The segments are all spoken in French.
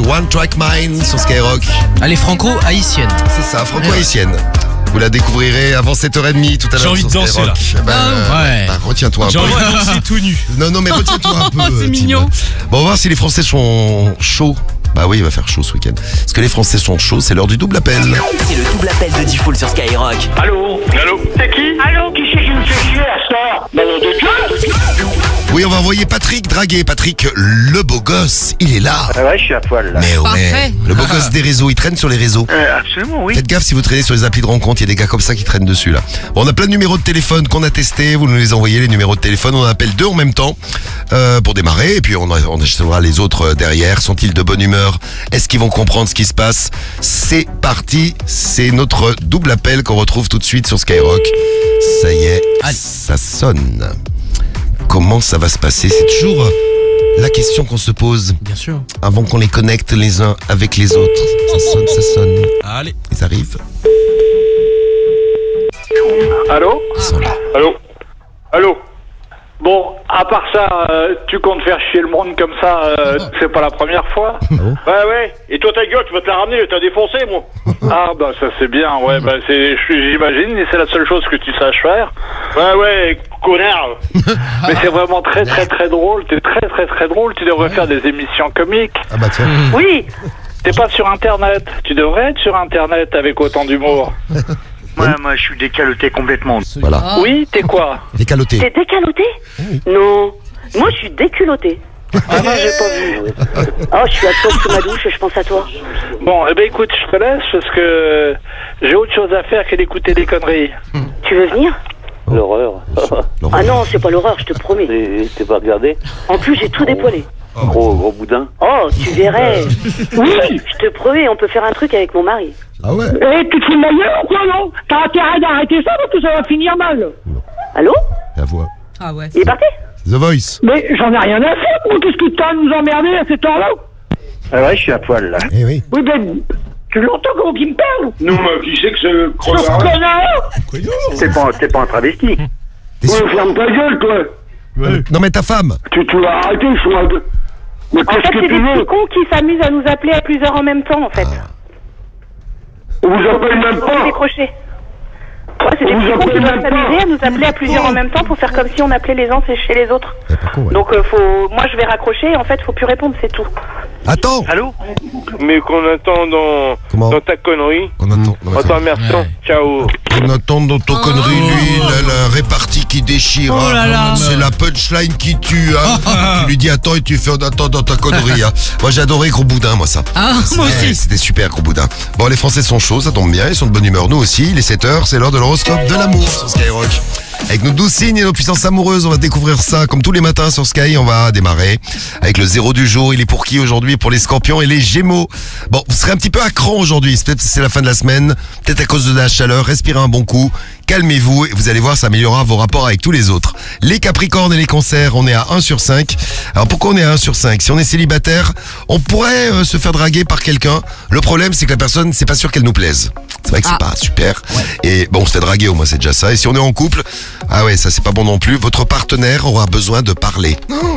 One Track Mind sur Skyrock. Elle est franco-haïtienne. C'est ça, franco-haïtienne. Vous la découvrirez avant 7h30 tout à l'heure. J'ai envie de sur danser Skyrock. ouais. Retiens-toi un J'ai peu. envie de danser tout nu. Non, mais retiens-toi un peu. C'est Tim. mignon. Bon, on va voir si les Français sont chauds. Bah oui, il va faire chaud ce week-end. Est-ce que les Français sont chauds? C'est l'heure du double appel. C'est le double appel de Diffoul sur Skyrock. Allô? C'est qui? Allô? Qui c'est qui me fait chier à ça? Bah non, de Dieu! Oui, on va envoyer Patrick draguer. Patrick, le beau gosse, il est là. Ah ouais, je suis à poil là. Mais ouais, Parfait. le beau gosse des réseaux, il traîne sur les réseaux. Absolument, oui. Faites gaffe si vous traînez sur les applis de rencontre, il y a des gars comme ça qui traînent dessus là. Bon, on a plein de numéros de téléphone qu'on a testés, vous nous les envoyez les numéros de téléphone, on en appelle 2 en même temps pour démarrer et puis on achètera les autres derrière. Sont-ils de bonne humeur? Est-ce qu'ils vont comprendre ce qui se passe? C'est parti, c'est notre double appel qu'on retrouve tout de suite sur Skyrock. Ça y est, ça sonne. Comment ça va se passer? C'est toujours la question qu'on se pose Bien sûr. avant qu'on les connecte les uns avec les autres. Ça sonne, ça sonne. Allez. Ils arrivent. Allô? Ils sont là. Allô? Bon, à part ça, tu comptes faire chier le monde comme ça, c'est pas la première fois. bon Ouais. Et toi ta gueule, tu vas te la ramener, t'as défoncé, moi. Ah bah ça c'est bien, ouais, bah j'imagine, et c'est la seule chose que tu saches faire. Ouais, connard. Mais c'est vraiment très drôle, t'es très drôle, tu devrais faire des émissions comiques. Ah bah tiens. Oui, t'es pas sur internet, tu devrais être sur internet avec autant d'humour. Ouais, moi je suis décaloté complètement. Voilà. Oui, t'es quoi? Décaloté. T'es décaloté? Non. Moi, je suis déculotté. Ah non, j'ai pas vu. Oh, je suis à toi sous ma douche et je pense à toi. Bon, eh ben écoute, je te laisse parce que j'ai autre chose à faire que d'écouter des conneries. Tu veux venir? L'horreur. Ah non, c'est pas l'horreur, je te promets. T'es pas regardé? En plus, j'ai tout dépoilé. Gros boudin. Oh, tu verrais. Oui, je te promets, on peut faire un truc avec mon mari. Ah ouais. Tu te fous de ma gueule ou quoi, non? T'as intérêt d'arrêter ça parce que ça va finir mal. Allô? La voix. Ah ouais. Il est parti? The Voice. Mais j'en ai rien à foutre, moi. Qu'est-ce que t'as à nous emmerder à cette heure-là? Ah ouais, je suis à poil là. Eh oui. Oui, ben, tu l'entends comment qu'il me parle? Nous, qui c'est que ce Ce connard! T'es pas un travesti. Ferme ta gueule, toi! Non mais ta femme. Tu vas arrêter, Chouad! Mais En qu'est-ce fait, que c'est tu des veux? petits cons qui s'amusent à nous appeler à plusieurs en même temps, en fait. On vous appelle même Faut pas! décrocher. Ouais, c'est des On petits vous cons qui appelle doivent même pas. s'amuser à nous appeler à plusieurs en même temps pour faire comme si on appelait les uns chez les autres. Eh, pas con, ouais. Donc, moi, je vais raccrocher. En fait, faut plus répondre, c'est tout. Attends. Allô? Mais qu'on attend Comment dans ta connerie. On attend. Non, mais On t'emmerde. Ouais. Ciao. on attend dans ton connerie, lui, la répartie qui déchire. Oh là là. C'est la punchline qui tue. Hein. Tu lui dis attends et tu fais on attend dans ta connerie. Hein. Moi j'ai adoré Gros Boudin, moi ça. Ah, moi aussi. C'était super Gros Boudin. Bon, les Français sont chauds, ça tombe bien, ils sont de bonne humeur. Nous aussi, il est 7h, c'est l'heure de l'horoscope de l'amour sur Skyrock. Avec nos 12 signes et nos puissances amoureuses, on va découvrir ça comme tous les matins sur Sky. On va démarrer avec le 0 du jour. Il est pour qui aujourd'hui? Pour les Scorpions et les Gémeaux. Bon, vous serez un petit peu à cran aujourd'hui. Peut-être que c'est la fin de la semaine, peut-être à cause de la chaleur. Respirez un bon coup, calmez-vous et vous allez voir, ça améliorera vos rapports avec tous les autres. Les Capricornes et les Cancers, on est à 1 sur 5. Alors pourquoi on est à 1 sur 5? Si on est célibataire, on pourrait se faire draguer par quelqu'un. Le problème, c'est que la personne, c'est pas sûr qu'elle nous plaise. C'est vrai que c'est pas super. Et bon, on se fait draguer au moins, c'est déjà ça. Et si on est en couple, ah ouais, ça c'est pas bon non plus. Votre partenaire aura besoin de parler.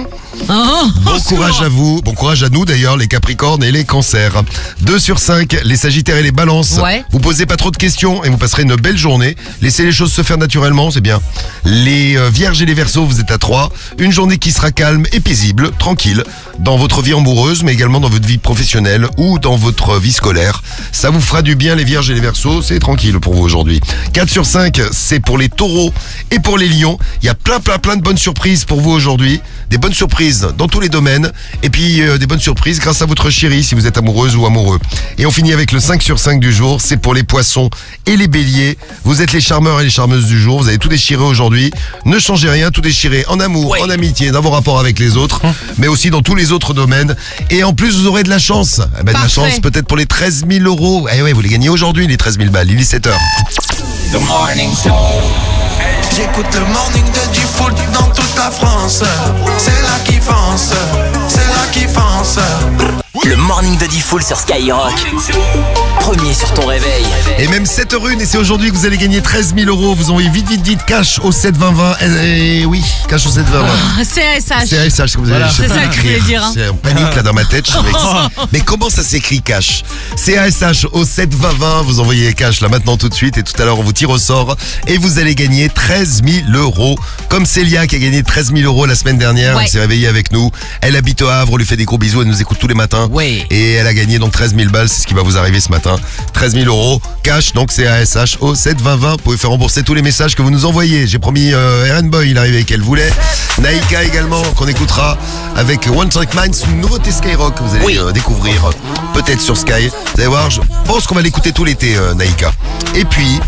Bon courage à vous, bon courage à nous d'ailleurs, les Capricornes et les Cancers. 2 sur 5, les Sagittaires et les Balances. Ouais. Vous posez pas trop de questions et vous passerez une belle journée. Laissez les choses se faire naturellement, c'est bien. Les Vierges et les Verseaux, vous êtes à 3. Une journée qui sera calme et paisible, tranquille, dans votre vie amoureuse, mais également dans votre vie professionnelle ou dans votre vie scolaire. Ça vous fera du bien, les Vierges et les Verseaux, c'est tranquille pour vous aujourd'hui. 4 sur 5, c'est pour les Taureaux et pour les Lions. Il y a plein de bonnes surprises pour vous aujourd'hui. Des bonnes surprises dans tous les domaines. Et puis des bonnes surprises grâce à votre chérie si vous êtes amoureuse ou amoureux. Et on finit avec le 5 sur 5 du jour. C'est pour les Poissons et les Béliers. Vous êtes les charmeurs et les charmeuses du jour. Vous avez tout déchiré aujourd'hui. Ne changez rien, tout déchiré en amour, en amitié, dans vos rapports avec les autres, mais aussi dans tous les autres domaines. Et en plus, vous aurez de la chance. Eh ben, de la chance peut-être pour les 13 000 €. Eh ouais, vous les gagnez aujourd'hui, les 13 000 balles. Il est 7h. The Morning Show. J'écoute le morning de Diffoul dans toute la France. C'est là qui fonce, c'est là qui fonce. Le morning de Diffoul sur Skyrock. Premier sur ton réveil. Et même 7h01, et c'est aujourd'hui que vous allez gagner 13 000 euros. Vous envoyez vite, cash au 7 20 20. Et oui, cash au 7 20 20. CSH. CSH, comme vous Voilà. avez, je sais C'est pas ça que je l'écrire. voulais dire, hein. C'est en panique là dans ma tête. Mais comment ça s'écrit cash? CASH au 7 20 20. Vous envoyez cash là maintenant tout de suite. Et tout à l'heure, on vous tire au sort. Et vous allez gagner 13 000 euros. Comme Célia qui a gagné 13 000 euros la semaine dernière. Ouais. Elle s'est réveillée avec nous. Elle habite au Havre. On lui fait des gros bisous. Elle nous écoute tous les matins. Ouais. Et elle a gagné donc 13 000 balles. C'est ce qui va vous arriver ce matin. 13 000 euros cash. Donc CASH au 7 20 20. Vous pouvez faire rembourser tous les messages que vous nous envoyez. J'ai promis Aaron Boy, il arrivait qu'elle voulait. Naïka également, qu'on écoutera avec One Track Mind, une nouveauté Skyrock que vous allez découvrir peut-être sur Sky. Vous allez voir, je pense qu'on va l'écouter tout l'été, Naïka. Et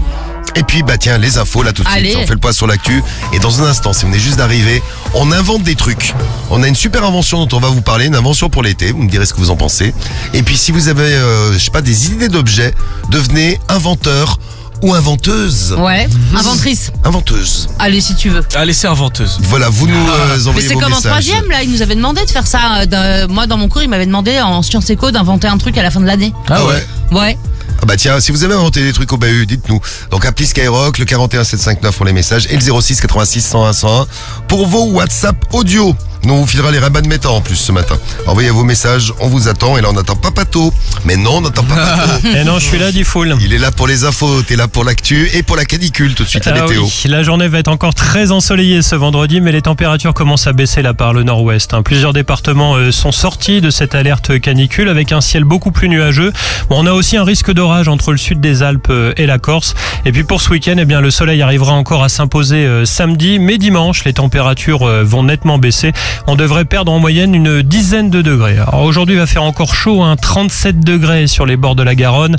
puis, bah tiens, les infos là tout de Allez. suite. On fait le point sur l'actu. Et dans un instant, si vous venez juste d'arriver, on invente des trucs. On a une super invention dont on va vous parler, une invention pour l'été. Vous me direz ce que vous en pensez. Et puis, si vous avez, je sais pas, des idées d'objets, devenez inventeur ou inventeuse. Ouais, inventrice. Inventeuse. Allez, si tu veux. Allez, c'est inventeuse. Voilà, vous nous Mais envoyez c'est vos comme en messages. troisième, là, il nous avait demandé de faire ça. Moi, dans mon cours, il m'avait demandé en Sciences Éco d'inventer un truc à la fin de l'année. Ah ouais. Ouais. Ah bah tiens, si vous avez inventé des trucs au bahut, dites-nous. Donc appli Skyrock, le 41 759 pour les messages et le 06 86 101 101 pour vos WhatsApp audio. Nous on vous filera les rabats de méta en plus ce matin. Envoyez vos messages, on vous attend. Et là on n'attend pas Pato. Mais non, on n'attend pas Pato. Et non, je suis là, Diffoul. Il est là pour les infos, t'es là pour l'actu et pour la canicule tout de suite, la Ah météo. oui, la journée va être encore très ensoleillée ce vendredi, mais les températures commencent à baisser là par le nord-ouest. Plusieurs départements sont sortis de cette alerte canicule avec un ciel beaucoup plus nuageux. Bon, on a aussi un risque d'orage entre le sud des Alpes et la Corse. Et puis pour ce week-end, eh bien, le soleil arrivera encore à s'imposer samedi, mais dimanche, les températures vont nettement baisser. On devrait perdre en moyenne une dizaine de degrés. Alors aujourd'hui, il va faire encore chaud, 37 degrés sur les bords de la Garonne,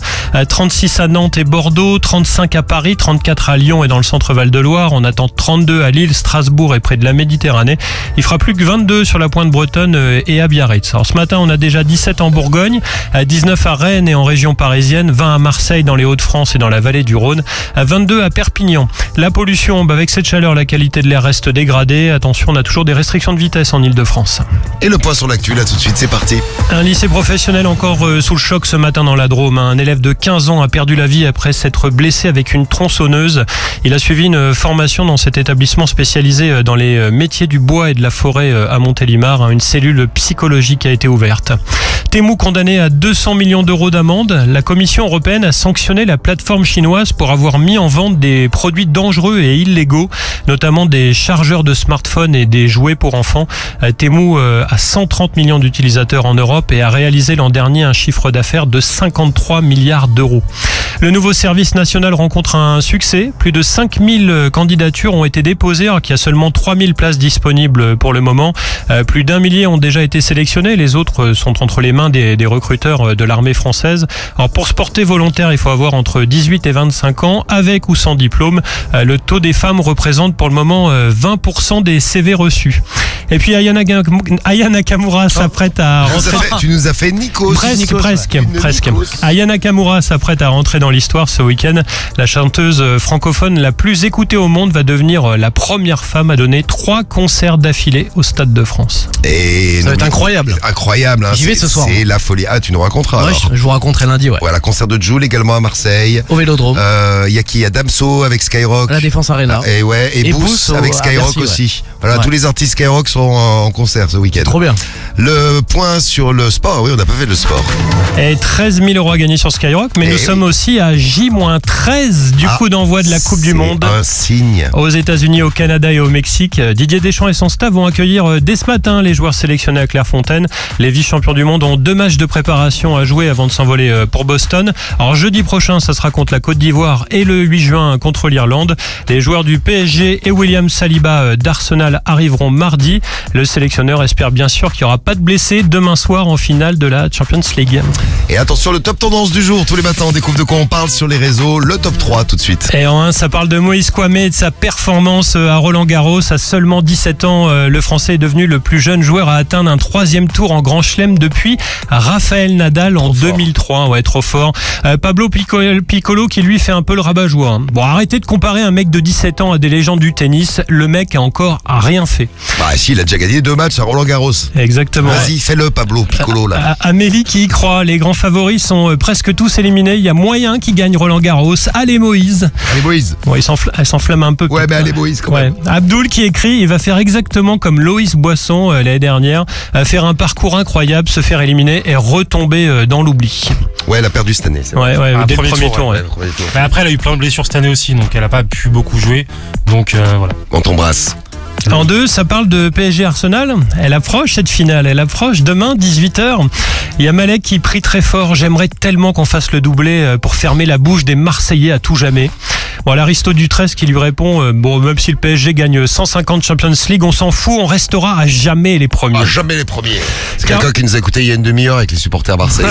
36 à Nantes et Bordeaux, 35 à Paris, 34 à Lyon et dans le centre Val-de-Loire. On attend 32 à Lille, Strasbourg et près de la Méditerranée. Il fera plus que 22 sur la pointe bretonne et à Biarritz. Alors ce matin, on a déjà 17 en Bourgogne, 19 à Rennes et en région parisienne, 20 à Marseille dans les Hauts-de-France et dans la vallée du Rhône, 22 à Perpignan. La pollution, avec cette chaleur, la qualité de l'air reste dégradée. Attention, on a toujours des restrictions de vitesse en Ile-de-France. Et le point sur l'actu là tout de suite, c'est parti. Un lycée professionnel encore sous le choc ce matin dans la Drôme. Un élève de 15 ans a perdu la vie après s'être blessé avec une tronçonneuse. Il a suivi une formation dans cet établissement spécialisé dans les métiers du bois et de la forêt à Montélimar. Une cellule psychologique a été ouverte. Temu condamné à 200 millions d'euros d'amende. La Commission européenne a sanctionné la plateforme chinoise pour avoir mis en vente des produits dangereux et illégaux, notamment des chargeurs de smartphones et des jouets pour enfants. Temu a 130 millions d'utilisateurs en Europe et a réalisé l'an dernier un chiffre d'affaires de 53 milliards d'euros. Le nouveau service national rencontre un succès. Plus de 5000 candidatures ont été déposées, alors qu'il y a seulement 3000 places disponibles pour le moment. Plus d'1 millier ont déjà été sélectionnés. Les autres sont entre les mains des recruteurs de l'armée française. Alors pour se porter volontaire, il faut avoir entre 18 et 25 ans, avec ou sans diplôme. Le taux des femmes représente pour le moment 20% des CV reçus. Et puis Aya Nakamura s'apprête à rentrer. Tu nous as fait Nikos. Presque. Nikos. Aya Nakamura s'apprête à rentrer dans l'histoire ce week-end. La chanteuse francophone la plus écoutée au monde va devenir la première femme à donner 3 concerts d'affilée au Stade de France. Et Ça va être incroyable. Incroyable. Hein, J'y vais ce soir. C'est la folie. Ah, tu nous raconteras. Ouais, alors. je vous raconterai lundi, ouais. Voilà, concert de Jul également à Marseille. Au Vélodrome. Il y a qui? Il y a Damso avec Skyrock. À la Défense Arena. Et ouais, et Booth Booth avec à Skyrock Bercy, aussi. Voilà, Ouais. tous les artistes Skyrock seront en concert ce week-end. Trop bien. Le point sur le sport. Oui, on n'a pas fait le sport. Et 13 000 euros à gagner sur Skyrock, mais Eh nous oui. sommes aussi à J-13 du coup d'envoi de la Coupe du Monde. Un signe. Aux États-Unis, au Canada et au Mexique, Didier Deschamps et son staff vont accueillir dès ce matin les joueurs sélectionnés à Clairefontaine. Les vice-champions du monde ont 2 matchs de préparation à jouer avant de s'envoler pour Boston. Alors jeudi prochain, ça sera contre la Côte d'Ivoire et le 8 juin contre l'Irlande. Les joueurs du PSG et William Saliba d'Arsenal arriveront mardi. Le sélectionneur espère bien sûr qu'il n'y aura pas de blessés demain soir en finale de la Champions League. Et attention, le top tendance du jour. Tous les matins, on découvre de quoi on parle sur les réseaux. Le top 3 tout de suite. Et en 1, ça parle de Moïse Kouamé et de sa performance à Roland-Garros. À seulement 17 ans, le Français est devenu le plus jeune joueur à atteindre un 3e tour en Grand Chelem depuis Rafael Nadal en 2003. Ouais, trop fort. Pablo Piccolo qui lui fait un peu le rabat-joie. Bon, arrêtez de comparer un mec de 17 ans à des légendes du tennis. Le mec a encore rien fait. Bah si, il a déjà gagné 2 matchs à Roland-Garros. Exactement. Vas-y, fais-le Pablo Piccolo là. Amélie qui y croit. Les grands favoris sont presque tous éliminés. Il y a moyen qu'ils gagnent Roland-Garros. Allez Moïse. Allez Moïse. Ouais, elle s'enflamme un peu. Ouais, mais allez Moïse quand même. Abdoul qui écrit, il va faire exactement comme Loïs Boisson l'année dernière, faire un parcours incroyable, se faire éliminer et retomber dans l'oubli. Ouais, elle a perdu cette année. Ouais, dès le premier tour. Ouais. Mais après, elle a eu plein de blessures cette année aussi, donc elle a pas pu beaucoup jouer. Donc voilà. On t'embrasse. En 2, ça parle de PSG Arsenal. Elle approche cette finale, elle approche demain 18h. Il y a Malek qui prie très fort. J'aimerais tellement qu'on fasse le doublé pour fermer la bouche des Marseillais à tout jamais. Bon, Aristo Dutresse qui lui répond bon, même si le PSG gagne 150 Champions League, on s'en fout, on restera à jamais les premiers. À jamais les premiers. C'est quelqu'un qui nous a écouté il y a une demi-heure avec les supporters marseillais.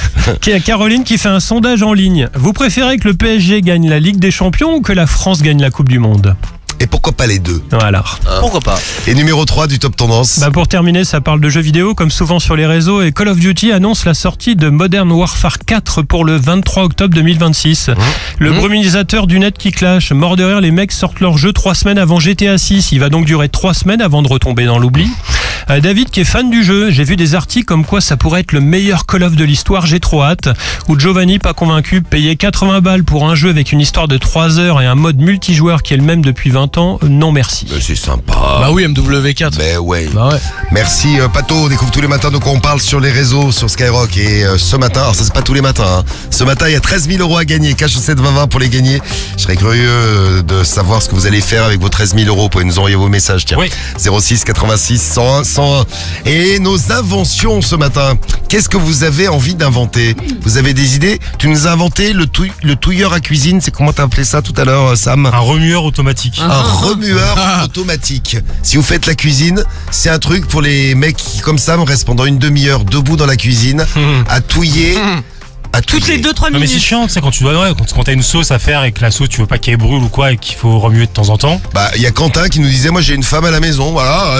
Caroline qui fait un sondage en ligne. Vous préférez que le PSG gagne la Ligue des Champions ou que la France gagne la Coupe du Monde ? Et pourquoi pas les deux? Voilà. Pourquoi pas? Et numéro 3 du top tendance. Pour terminer, ça parle de jeux vidéo comme souvent sur les réseaux et Call of Duty annonce la sortie de Modern Warfare 4 pour le 23 octobre 2026. Le brumisateur du net qui clash. Mort de rire, les mecs sortent leur jeu 3 semaines avant GTA 6. Il va donc durer 3 semaines avant de retomber dans l'oubli. David qui est fan du jeu, j'ai vu des articles comme quoi ça pourrait être le meilleur Call of de l'histoire, j'ai trop hâte. Ou Giovanni, pas convaincu, payer 80 balles pour un jeu avec une histoire de 3 heures et un mode multijoueur qui est le même depuis 20 ans, non merci. Mais c'est sympa. Bah oui, MW4. Mais ouais. Bah ouais. Merci Pato, on découvre tous les matins de quoi on parle sur les réseaux, sur Skyrock. Et ce matin, alors ça c'est pas tous les matins, Ce matin il y a 13 000 € à gagner, cash au 720 pour les gagner. Je serais curieux de savoir ce que vous allez faire avec vos 13 000 €. Vous pouvez nous envoyer vos messages, tiens. Oui. 06 86 101 101. Et nos inventions ce matin, qu'est-ce que vous avez envie d'inventer? Vous avez des idées? Tu nous as inventé le touilleur à cuisine, c'est comment t'as appelé ça tout à l'heure, Sam? Un remueur automatique. Un remueur automatique. Si vous faites la cuisine, c'est un truc pour les mecs qui, comme Sam, restent pendant une demi-heure debout dans la cuisine, à touiller. Toutes les 2-3 minutes. Mais c'est chiant, tu sais, quand t'as une sauce à faire et que la sauce, tu veux pas qu'elle brûle ou quoi et qu'il faut remuer de temps en temps. Il y a Quentin qui nous disait, moi j'ai une femme à la maison, voilà.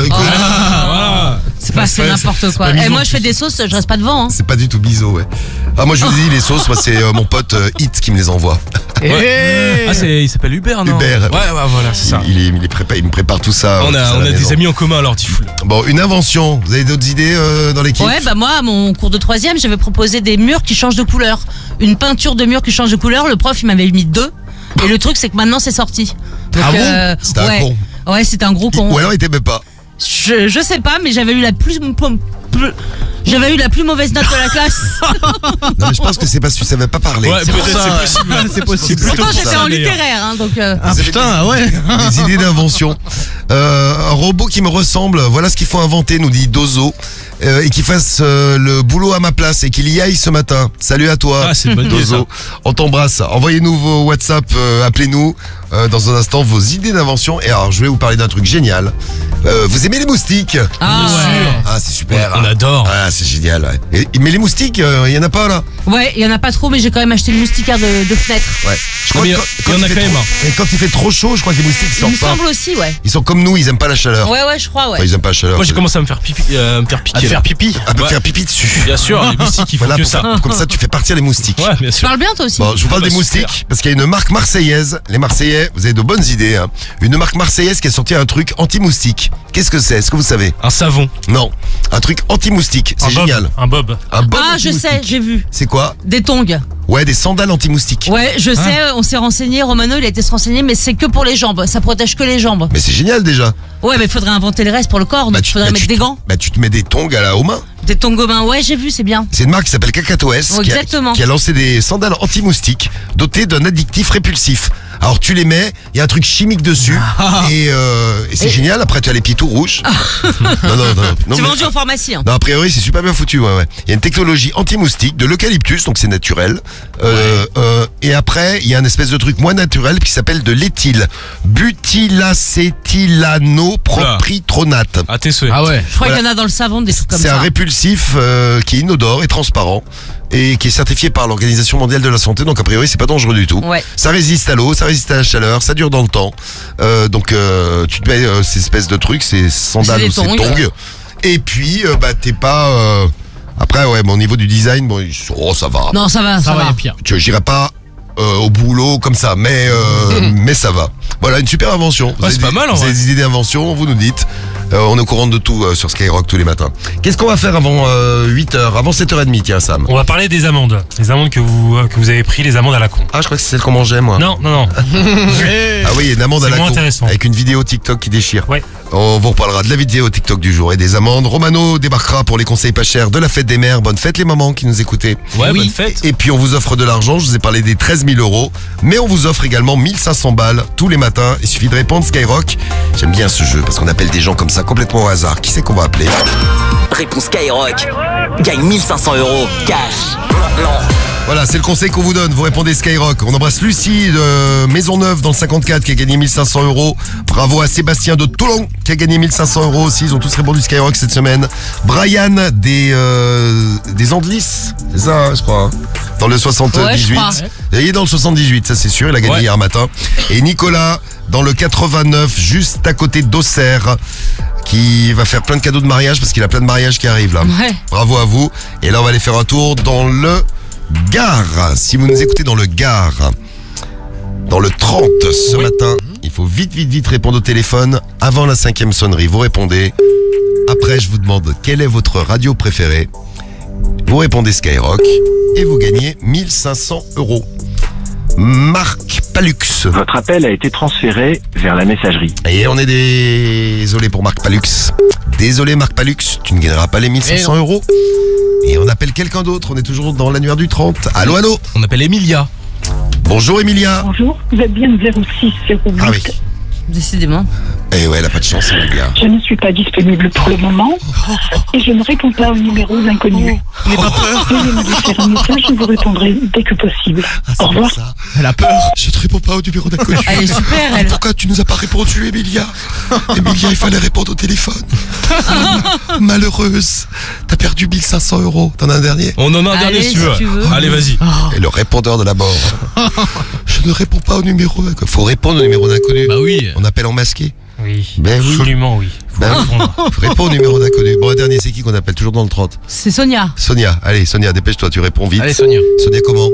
Voilà. C'est n'importe quoi. Et moi je fais des sauces, je reste pas devant. C'est pas du tout biseau, ouais. Moi je vous dis, les sauces, moi c'est mon pote Hit qui me les envoie. Il s'appelle Hubert, non? Hubert. Ouais, voilà, c'est ça. Il me prépare tout ça. On a des amis en commun alors, Tifoul. Bon, une invention. Vous avez d'autres idées dans l'équipe? Ouais, moi, à mon cours de 3e, j'avais proposé des murs qui changent de couleur. Une peinture de mur qui change de couleur. Le prof, il m'avait mis 2. Et le truc, c'est que maintenant, c'est sorti. Donc, bon? C'était un con. Ouais, c'était un gros con. Ou alors, il t'aimait pas. Je sais pas, mais j'avais eu la plus mauvaise note de la classe. Non, mais je pense que c'est parce que tu savais pas parler. Ouais, peut-être, c'est possible. C'est possible. Pourtant, j'étais en littéraire, donc. Putain, ouais. Des idées d'invention. Un robot qui me ressemble, voilà ce qu'il faut inventer, nous dit Dozo. Et qui fasse le boulot à ma place et qu'il y aille ce matin. Salut à toi, c'est une bonne idée, Dozo. On t'embrasse. Envoyez-nous vos WhatsApp, appelez-nous dans un instant vos idées d'invention. Et alors, je vais vous parler d'un truc génial. Vous aimez les moustiques? C'est super. On adore. C'est génial. Ouais. Mais les moustiques, il y en a pas là? Ouais, il y en a pas trop, mais j'ai quand même acheté le moustiquaire de fenêtre. Ouais. Je crois il y en a quand même. Et quand il fait trop chaud, je crois que les moustiques sortent pas. Il me semble aussi, ouais. Ils sont comme nous, ils aiment pas la chaleur. Ouais, je crois, ouais. Ils aiment pas la chaleur. Moi j'ai commencé à me faire pipi. Faire pipi dessus. Bien sûr, les moustiques, il faut que ça. Comme ça, tu fais partir les moustiques. Ouais, bien sûr. Tu parles bien, toi aussi. Bon, je vous parle des moustiques parce qu'il y a une marque marseillaise. Les Marseillais, vous avez de bonnes idées. Une marque marseillaise qui a sorti un truc anti-moustique. Qu'est-ce que c'est? Est-ce que vous savez? Un savon. Non, un truc anti-moustique. C'est génial. Un bob. Je sais, j'ai vu. C'est quoi? Des tongs. Ouais, des sandales anti-moustiques. Ouais, je sais, on s'est renseigné. Romano, il a été se renseigner, mais c'est que pour les jambes. Ça protège que les jambes. Mais c'est génial déjà. Ouais, mais il faudrait inventer le reste pour le corps. Donc il faudrait mettre des gants. Tu te mets des tongs aux mains. Des tongs aux mains, ouais, j'ai vu, c'est bien. C'est une marque qui s'appelle Cacatoès qui a lancé des sandales anti-moustiques dotées d'un addictif répulsif. Alors tu les mets, il y a un truc chimique dessus et c'est génial. Après tu as les pieds tout rouges. non, C'est mais- vendu en pharmacie. Hein. Non, a priori, c'est super bien foutu, ouais. Il y a une technologie anti-moustique, de l'eucalyptus, donc c'est naturel. Et après, il y a un espèce de truc moins naturel qui s'appelle de l'éthyle. Butylacétylano-propritronate. Ah, tes souhaits. Ah ouais. Je crois qu'il y en a dans le savon, des trucs comme C'est ça. un répulsif qui est inodore et transparent et qui est certifié par l'Organisation mondiale de la santé, donc a priori c'est pas dangereux du tout. Ouais. Ça résiste à l'eau, ça résiste à la chaleur, ça dure dans le temps. Donc tu te mets ces espèces de trucs, ces sandales C'est ou des ces tongs. tongs. Et puis t'es pas... Après ouais, mais au niveau du design, bon, ça va. Non, ça va, ça va. il y a pire. J'irai pas au boulot comme ça, mais ça va. Voilà, une super invention. Vous Ouais, c'est avez pas mal, en Vous avez vrai. des idées d'invention, vous nous dites. On est au courant de tout sur Skyrock tous les matins. Qu'est-ce qu'on va faire avant 8h, avant 7h30, tiens Sam? On va parler des amendes. Les amendes que vous avez pris, les amendes à la con. Ah, je crois que c'est celle qu'on mangeait, moi. Non. Ah oui, il y a une amende à C'est la moins con, intéressant. avec une vidéo TikTok qui déchire. Ouais. On vous reparlera de la vidéo TikTok du jour et des amendes. Romano débarquera pour les conseils pas chers de la fête des mères. Bonne fête les mamans qui nous écoutaient. Ouais, bonne fête. Et puis on vous offre de l'argent, je vous ai parlé des 13 000 €, mais on vous offre également 1500 balles tous les matins. Il suffit de répondre Skyrock. J'aime bien ce jeu parce qu'on appelle des gens comme ça complètement au hasard. Qui c'est qu'on va appeler? Réponse Skyrock. Gagne 1500 € cash. Maintenant. Voilà, c'est le conseil qu'on vous donne. Vous répondez Skyrock. On embrasse Lucie de Maisonneuve dans le 54 qui a gagné 1500 €. Bravo à Sébastien de Toulon qui a gagné 1500 € aussi. Ils ont tous répondu Skyrock cette semaine. Brian des Andelys, c'est ça, hein, je crois. Hein, dans le 78. Ouais, je crois. Il est dans le 78, ça c'est sûr. Il a gagné hier matin. Et Nicolas dans le 89, juste à côté d'Auxerre, qui va faire plein de cadeaux de mariage parce qu'il a plein de mariages qui arrivent là. Ouais. Bravo à vous. Et là, on va aller faire un tour dans le Gard. Si vous nous écoutez dans le Gard, dans le 30 ce matin, il faut vite répondre au téléphone avant la 5e sonnerie. Vous répondez. Après, je vous demande quelle est votre radio préférée. Vous répondez Skyrock et vous gagnez 1500 €. Marc Palux. Votre appel a été transféré vers la messagerie. Et on est désolé pour Marc Palux. Désolé Marc Palux, tu ne gagneras pas les 1500 €. Et on appelle quelqu'un d'autre, on est toujours dans l'annuaire du 30. Allô? On appelle Emilia. Bonjour Emilia. Bonjour, vous êtes bien 0608. Ah oui. Décidément. Eh ouais, elle a pas de chance Emilia. Je ne suis pas disponible pour le moment et je ne réponds pas aux numéros inconnus. N'aie pas peur. Veuillez me laisser un message, je vous répondrai dès que possible. Au revoir. Elle a peur. Je te réponds pas au numéro d'inconnu. Elle est super, elle. Pourquoi tu nous as pas répondu Emilia? Emilia, il fallait répondre au téléphone. Malheureuse. T'as perdu 1500 €. T'en as un dernier? On en a un dernier Allez, si tu veux. si tu veux. Allez, vas-y. Et le répondeur de la mort. Je ne réponds pas au numéro d'inconnu. Faut répondre au numéro d'inconnu. Bah oui. On appelle en masqué. Oui. Ben oui. Absolument, oui. Ben oui. Faut répondre au numéro d'inconnu. Bon, un dernier, c'est qui qu'on appelle toujours dans le 30? C'est Sonia. Sonia. Allez, Sonia, dépêche-toi, tu réponds vite. Allez, Sonia. Sonia comment?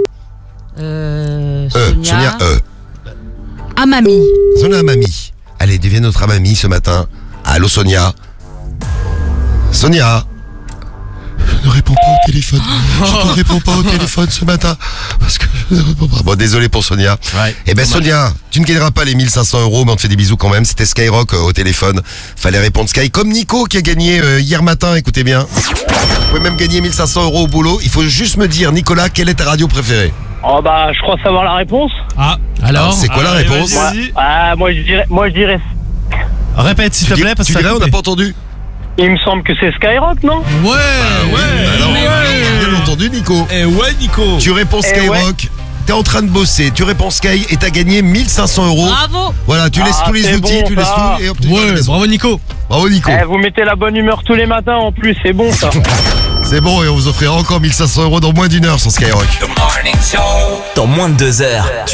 Sonia. Sonia, Amami. Sonia Amami. Allez, deviens notre Amami ce matin. Allô, Sonia. Sonia. Je ne réponds pas au téléphone. Je ne réponds pas au téléphone ce matin. Parce que je ne réponds pas. Bon, désolé pour Sonia. Ouais, Eh ben, dommage. Sonia, tu ne gagneras pas les 1500 €, mais on te fait des bisous quand même. C'était Skyrock au téléphone. Fallait répondre Sky. Comme Nico qui a gagné hier matin, écoutez bien. Vous pouvez même gagner 1500 € au boulot. Il faut juste me dire, Nicolas, quelle est ta radio préférée? Oh bah, je crois savoir la réponse. Ah, Alors, alors c'est quoi la Allez, réponse? vas-y. Ah, moi je dirais. Répète s'il te plaît parce Tu que ça dirais, a on n'a coupé. pas entendu. Il me semble que c'est Skyrock, non? Ouais, Alors, ouais. bien entendu, Nico. Eh ouais, Nico. Tu réponds Eh Skyrock. T'es en train de bosser, tu réponds Sky et t'as gagné 1500 €. Bravo. Voilà, tu laisses Ah, tous les c'est outils, bon, tu laisses ça. tout et hop, tu vas à la Ouais, maison. bravo Nico. Bravo Nico. Vous mettez la bonne humeur tous les matins en plus, c'est bon ça. C'est bon et on vous offrira encore 1500 € dans moins d'1 heure sur Skyrock. Dans moins de 2 heures.